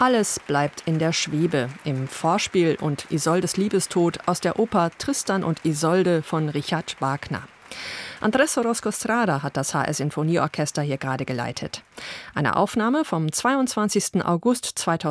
Alles bleibt in der Schwebe im Vorspiel und Isoldes Liebestod aus der Oper Tristan und Isolde von Richard Wagner. Andrés Orozco Strada hat das HR Sinfonieorchester hier gerade geleitet. Eine Aufnahme vom 22. August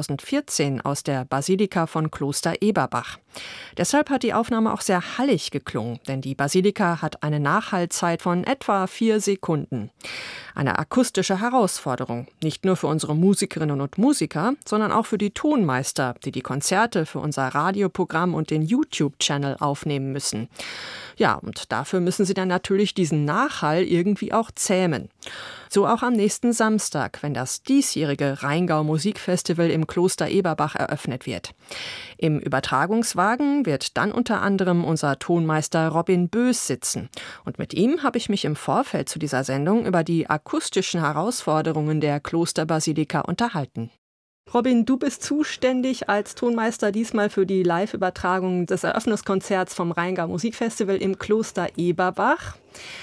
2014 aus der Basilika von Kloster Eberbach. Deshalb hat die Aufnahme auch sehr hallig geklungen, denn die Basilika hat eine Nachhallzeit von etwa 4 Sekunden. Eine akustische Herausforderung, nicht nur für unsere Musikerinnen und Musiker, sondern auch für die Tonmeister, die die Konzerte für unser Radioprogramm und den YouTube-Channel aufnehmen müssen. Ja, und dafür müssen sie dann natürlich diesen Nachhall irgendwie auch zähmen. So auch am nächsten Samstag, wenn das diesjährige Rheingau Musikfestival im Kloster Eberbach eröffnet wird. Im Übertragungswagen wird dann unter anderem unser Tonmeister Robin Bös sitzen. Und mit ihm habe ich mich im Vorfeld zu dieser Sendung über die akustischen Herausforderungen der Klosterbasilika unterhalten. Robin, du bist zuständig als Tonmeister diesmal für die Live-Übertragung des Eröffnungskonzerts vom Rheingau Musikfestival im Kloster Eberbach.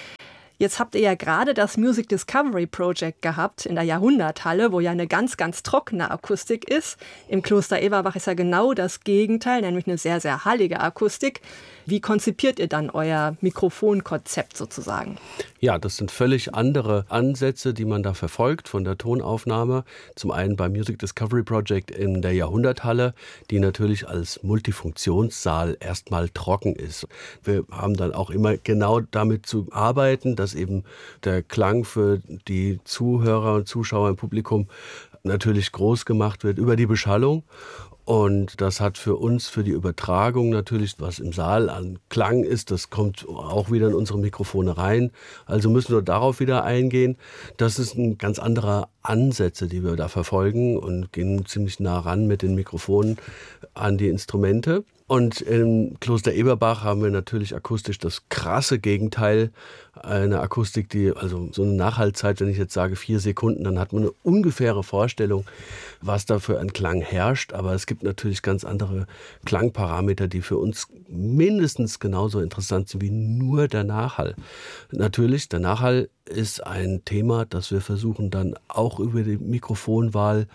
Jetzt habt ihr ja gerade das Music Discovery Project gehabt in der Jahrhunderthalle, wo ja eine ganz, ganz trockene Akustik ist. Im Kloster Eberbach ist ja genau das Gegenteil, nämlich eine sehr, sehr hallige Akustik. Wie konzipiert ihr dann euer Mikrofonkonzept sozusagen? Ja, das sind völlig andere Ansätze, die man da verfolgt von der Tonaufnahme. Zum einen beim Music Discovery Project in der Jahrhunderthalle, die natürlich als Multifunktionssaal erstmal trocken ist. Wir haben dann auch immer genau damit zu arbeiten, dass eben der Klang für die Zuhörer und Zuschauer im Publikum natürlich groß gemacht wird über die Beschallung. Und das hat für uns, für die Übertragung natürlich, was im Saal an Klang ist, das kommt auch wieder in unsere Mikrofone rein. Also müssen wir darauf wieder eingehen. Das ist ein ganz anderer Ansätze, die wir da verfolgen und gehen ziemlich nah ran mit den Mikrofonen an die Instrumente. Und im Kloster Eberbach haben wir natürlich akustisch das krasse Gegenteil. Eine Akustik, die, also so eine Nachhallzeit, wenn ich jetzt sage 4 Sekunden, dann hat man eine ungefähre Vorstellung, was da für ein Klang herrscht. Aber es gibt natürlich ganz andere Klangparameter, die für uns mindestens genauso interessant sind wie nur der Nachhall. Natürlich, der Nachhall ist ein Thema, das wir versuchen dann auch über die Mikrofonwahl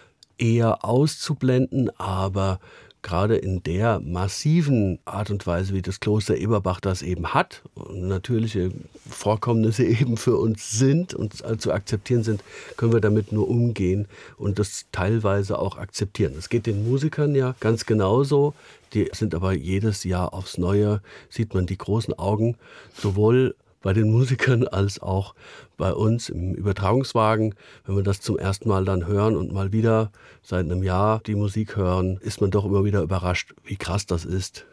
eher auszublenden, aber gerade in der massiven Art und Weise, wie das Kloster Eberbach das eben hat, und natürliche Vorkommnisse eben für uns sind und zu akzeptieren sind, können wir damit nur umgehen und das teilweise auch akzeptieren. Das geht den Musikern ja ganz genauso. Die sind aber jedes Jahr aufs Neue, sieht man die großen Augen, sowohl bei den Musikern als auch bei uns im Übertragungswagen. Wenn wir das zum ersten Mal dann hören und mal wieder seit einem Jahr die Musik hören, ist man doch immer wieder überrascht, wie krass das ist.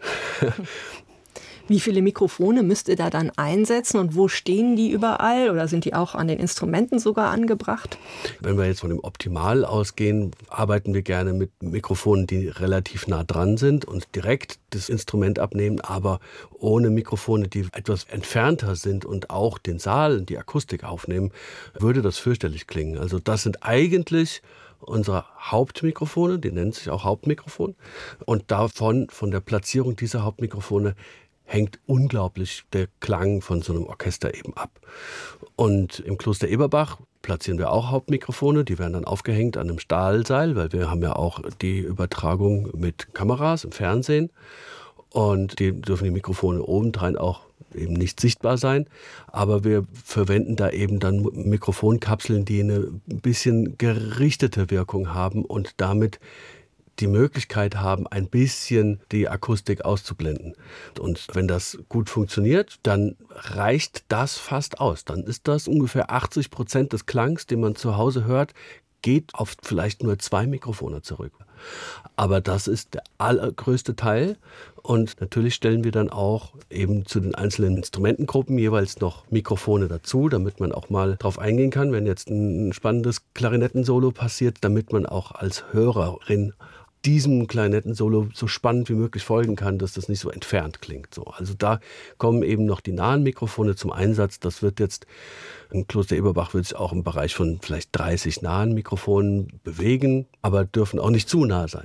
Wie viele Mikrofone müsst ihr da dann einsetzen und wo stehen die überall oder sind die auch an den Instrumenten sogar angebracht? Wenn wir jetzt von dem Optimal ausgehen, arbeiten wir gerne mit Mikrofonen, die relativ nah dran sind und direkt das Instrument abnehmen, aber ohne Mikrofone, die etwas entfernter sind und auch den Saal und die Akustik aufnehmen, würde das fürchterlich klingen. Also das sind eigentlich unsere Hauptmikrofone, die nennen sich auch Hauptmikrofon, und von der Platzierung dieser Hauptmikrofone hängt unglaublich der Klang von so einem Orchester eben ab. Und im Kloster Eberbach platzieren wir auch Hauptmikrofone, die werden dann aufgehängt an einem Stahlseil, weil wir haben ja auch die Übertragung mit Kameras im Fernsehen und die dürfen die Mikrofone obendrein auch eben nicht sichtbar sein, aber wir verwenden da eben dann Mikrofonkapseln, die eine ein bisschen gerichtete Wirkung haben und damit die Möglichkeit haben, ein bisschen die Akustik auszublenden. Und wenn das gut funktioniert, dann reicht das fast aus. Dann ist das ungefähr 80% des Klangs, den man zu Hause hört, geht auf vielleicht nur 2 Mikrofone zurück. Aber das ist der allergrößte Teil. Und natürlich stellen wir dann auch eben zu den einzelnen Instrumentengruppen jeweils noch Mikrofone dazu, damit man auch mal drauf eingehen kann, wenn jetzt ein spannendes Klarinettensolo passiert, damit man auch als Hörerin diesem Klarinettensolo so spannend wie möglich folgen kann, dass das nicht so entfernt klingt. So, also da kommen eben noch die nahen Mikrofone zum Einsatz. Das wird jetzt im Kloster Eberbach wird sich auch im Bereich von vielleicht 30 nahen Mikrofonen bewegen, aber dürfen auch nicht zu nah sein.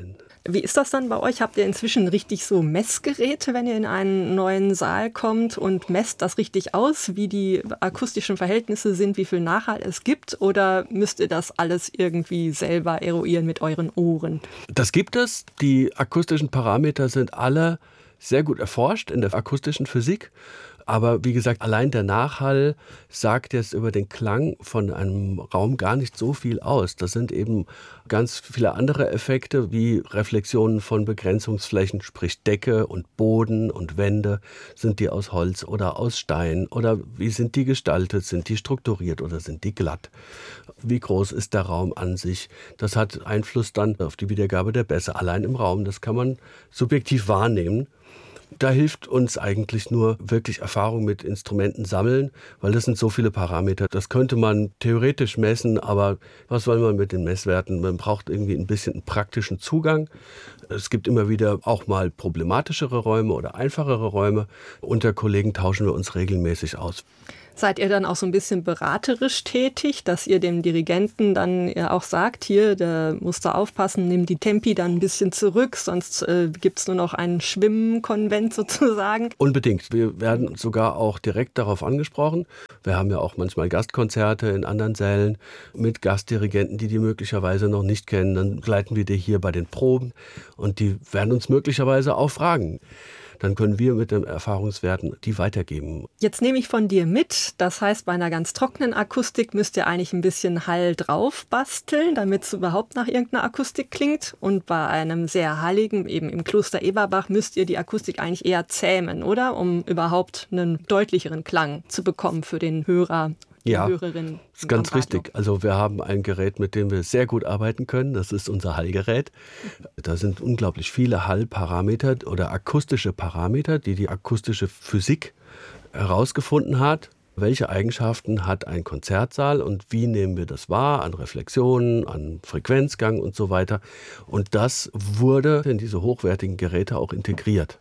Wie ist das dann bei euch? Habt ihr inzwischen richtig so Messgeräte, wenn ihr in einen neuen Saal kommt und messt das richtig aus, wie die akustischen Verhältnisse sind, wie viel Nachhall es gibt? Oder müsst ihr das alles irgendwie selber eruieren mit euren Ohren? Das gibt es. Die akustischen Parameter sind alle sehr gut erforscht in der akustischen Physik. Aber wie gesagt, allein der Nachhall sagt jetzt über den Klang von einem Raum gar nicht so viel aus. Das sind eben ganz viele andere Effekte wie Reflexionen von Begrenzungsflächen, sprich Decke und Boden und Wände. Sind die aus Holz oder aus Stein? Oder wie sind die gestaltet? Sind die strukturiert oder sind die glatt? Wie groß ist der Raum an sich? Das hat Einfluss dann auf die Wiedergabe der Bässe allein im Raum. Das kann man subjektiv wahrnehmen. Da hilft uns eigentlich nur wirklich Erfahrung mit Instrumenten sammeln, weil das sind so viele Parameter. Das könnte man theoretisch messen, aber was soll man mit den Messwerten? Man braucht irgendwie ein bisschen einen praktischen Zugang. Es gibt immer wieder auch mal problematischere Räume oder einfachere Räume. Unter Kollegen tauschen wir uns regelmäßig aus. Seid ihr dann auch so ein bisschen beraterisch tätig, dass ihr dem Dirigenten dann ja auch sagt, hier, der muss da aufpassen, nimm die Tempi dann ein bisschen zurück, sonst gibt es nur noch einen Schwimmkonvent sozusagen? Unbedingt. Wir werden sogar auch direkt darauf angesprochen. Wir haben ja auch manchmal Gastkonzerte in anderen Sälen mit Gastdirigenten, die möglicherweise noch nicht kennen. Dann begleiten wir die hier bei den Proben und die werden uns möglicherweise auch fragen. Dann können wir mit den Erfahrungswerten die weitergeben. Jetzt nehme ich von dir mit, das heißt, bei einer ganz trockenen Akustik müsst ihr eigentlich ein bisschen Hall drauf basteln, damit es überhaupt nach irgendeiner Akustik klingt. Und bei einem sehr halligen, eben im Kloster Eberbach, müsst ihr die Akustik eigentlich eher zähmen, oder? Um überhaupt einen deutlicheren Klang zu bekommen für den Hörer. Ja, das ist ganz richtig. Also wir haben ein Gerät, mit dem wir sehr gut arbeiten können. Das ist unser Hallgerät. Da sind unglaublich viele Hallparameter oder akustische Parameter, die akustische Physik herausgefunden hat. Welche Eigenschaften hat ein Konzertsaal und wie nehmen wir das wahr an Reflexionen, an Frequenzgang und so weiter. Und das wurde in diese hochwertigen Geräte auch integriert.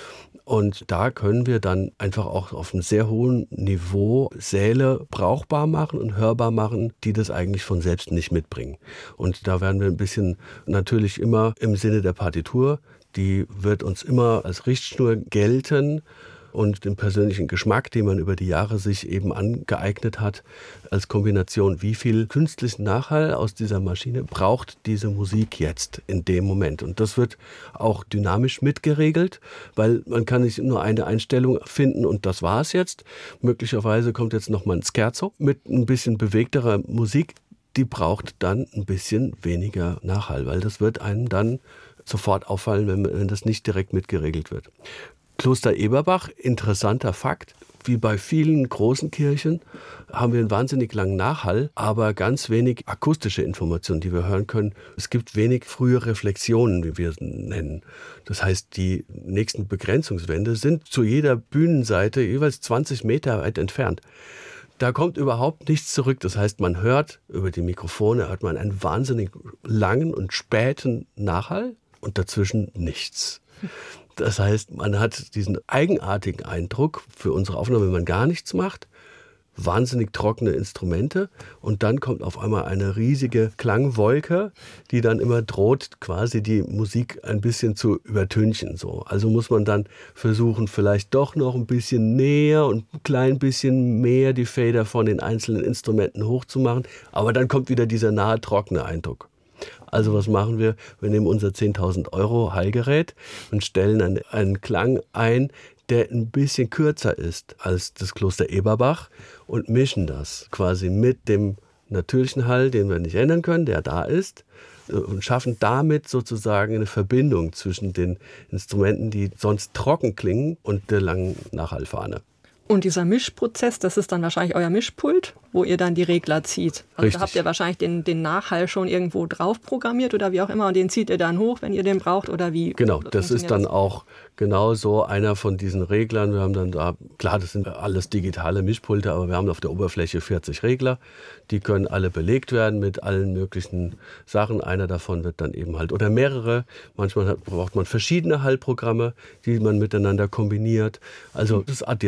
Und da können wir dann einfach auch auf einem sehr hohen Niveau Säle brauchbar machen und hörbar machen, die das eigentlich von selbst nicht mitbringen. Und da werden wir ein bisschen natürlich immer im Sinne der Partitur, die wird uns immer als Richtschnur gelten. Und den persönlichen Geschmack, den man über die Jahre sich eben angeeignet hat, als Kombination, wie viel künstlichen Nachhall aus dieser Maschine braucht diese Musik jetzt in dem Moment. Und das wird auch dynamisch mitgeregelt, weil man kann nicht nur eine Einstellung finden und das war es jetzt. Möglicherweise kommt jetzt noch mal ein Scherzo mit ein bisschen bewegterer Musik. Die braucht dann ein bisschen weniger Nachhall, weil das wird einem dann sofort auffallen, wenn das nicht direkt mitgeregelt wird. Kloster Eberbach, interessanter Fakt, wie bei vielen großen Kirchen haben wir einen wahnsinnig langen Nachhall, aber ganz wenig akustische Informationen, die wir hören können. Es gibt wenig frühe Reflexionen, wie wir es nennen. Das heißt, die nächsten Begrenzungswände sind zu jeder Bühnenseite jeweils 20 Meter weit entfernt. Da kommt überhaupt nichts zurück. Das heißt, man hört über die Mikrofone einen wahnsinnig langen und späten Nachhall und dazwischen nichts. Das heißt, man hat diesen eigenartigen Eindruck für unsere Aufnahme, wenn man gar nichts macht, wahnsinnig trockene Instrumente und dann kommt auf einmal eine riesige Klangwolke, die dann immer droht, quasi die Musik ein bisschen zu übertünchen. So. Also muss man dann versuchen, vielleicht doch noch ein bisschen näher und ein klein bisschen mehr die Fader von den einzelnen Instrumenten hochzumachen, aber dann kommt wieder dieser nahe trockene Eindruck. Also was machen wir? Wir nehmen unser 10.000 € Hallgerät und stellen einen Klang ein, der ein bisschen kürzer ist als das Kloster Eberbach und mischen das quasi mit dem natürlichen Hall, den wir nicht ändern können, der da ist, und schaffen damit sozusagen eine Verbindung zwischen den Instrumenten, die sonst trocken klingen, und der langen Nachhallfahne. Und dieser Mischprozess, das ist dann wahrscheinlich euer Mischpult, wo ihr dann die Regler zieht. Also Richtig. Da habt ihr wahrscheinlich den Nachhall schon irgendwo drauf programmiert oder wie auch immer, und den zieht ihr dann hoch, wenn ihr den braucht, oder wie? Genau, das ist dann auch genau so einer von diesen Reglern. Wir haben dann da, klar, das sind alles digitale Mischpulte, aber wir haben auf der Oberfläche 40 Regler. Die können alle belegt werden mit allen möglichen Sachen. Einer davon wird dann eben halt, oder mehrere. Manchmal braucht man verschiedene Hallprogramme, die man miteinander kombiniert. Also das addiert sich dann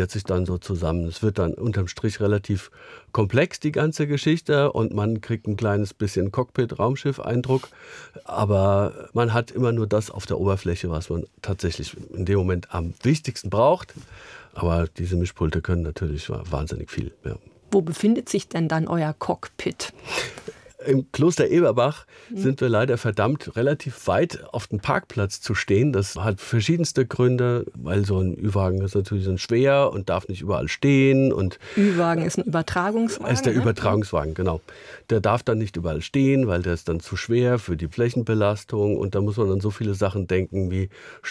dann so zusammen. Es wird dann unterm Strich relativ komplex, die ganze Geschichte, und man kriegt ein kleines bisschen Cockpit-Raumschiff-Eindruck, aber man hat immer nur das auf der Oberfläche, was man tatsächlich in dem Moment am wichtigsten braucht. Aber diese Mischpulte können natürlich wahnsinnig viel. Ja. Wo befindet sich denn dann euer Cockpit? Im Kloster Eberbach sind wir leider verdammt, relativ weit auf dem Parkplatz zu stehen. Das hat verschiedenste Gründe, weil so ein Ü-Wagen ist natürlich so schwer und darf nicht überall stehen. Und Ü-Wagen ist ein Übertragungswagen? Ist der Übertragungswagen, genau. Der darf dann nicht überall stehen, weil der ist dann zu schwer für die Flächenbelastung. Und da muss man an so viele Sachen denken wie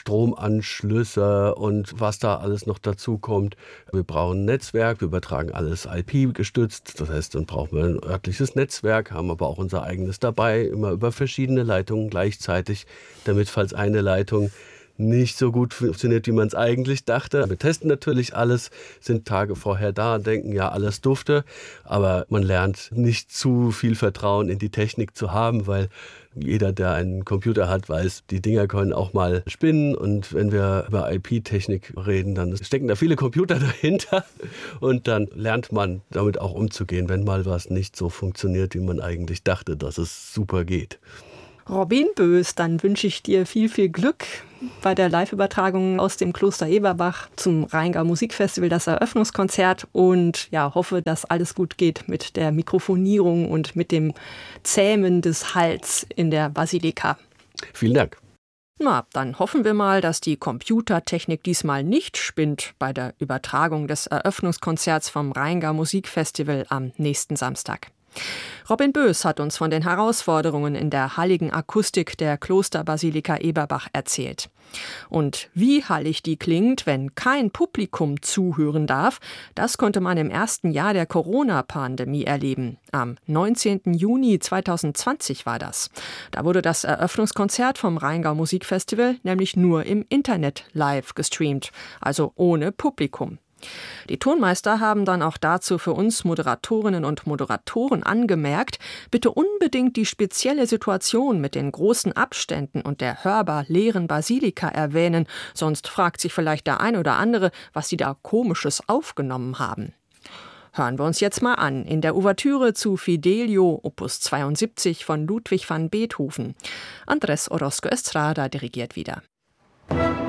Stromanschlüsse und was da alles noch dazu kommt. Wir brauchen ein Netzwerk, wir übertragen alles IP-gestützt. Das heißt, dann brauchen wir ein örtliches Netzwerk, haben aber auch unser eigenes dabei, immer über verschiedene Leitungen gleichzeitig, damit, falls eine Leitung nicht so gut funktioniert, wie man es eigentlich dachte. Wir testen natürlich alles, sind Tage vorher da, denken, ja, alles dufte, aber man lernt nicht zu viel Vertrauen in die Technik zu haben, weil jeder, der einen Computer hat, weiß, die Dinger können auch mal spinnen, und wenn wir über IP-Technik reden, dann stecken da viele Computer dahinter, und dann lernt man damit auch umzugehen, wenn mal was nicht so funktioniert, wie man eigentlich dachte, dass es super geht. Robin Boes, dann wünsche ich dir viel, viel Glück bei der Live-Übertragung aus dem Kloster Eberbach zum Rheingau Musikfestival, das Eröffnungskonzert, und ja, hoffe, dass alles gut geht mit der Mikrofonierung und mit dem Zähmen des Halls in der Basilika. Vielen Dank. Na, dann hoffen wir mal, dass die Computertechnik diesmal nicht spinnt bei der Übertragung des Eröffnungskonzerts vom Rheingau Musikfestival am nächsten Samstag. Robin Boes hat uns von den Herausforderungen in der halligen Akustik der Klosterbasilika Eberbach erzählt. Und wie hallig die klingt, wenn kein Publikum zuhören darf, das konnte man im ersten Jahr der Corona-Pandemie erleben. Am 19. Juni 2020 war das. Da wurde das Eröffnungskonzert vom Rheingau Musikfestival nämlich nur im Internet live gestreamt, also ohne Publikum. Die Tonmeister haben dann auch dazu für uns Moderatorinnen und Moderatoren angemerkt, bitte unbedingt die spezielle Situation mit den großen Abständen und der hörbar leeren Basilika erwähnen, sonst fragt sich vielleicht der ein oder andere, was sie da Komisches aufgenommen haben. Hören wir uns jetzt mal an, in der Ouvertüre zu Fidelio, Opus 72 von Ludwig van Beethoven. Andrés Orozco Estrada dirigiert wieder.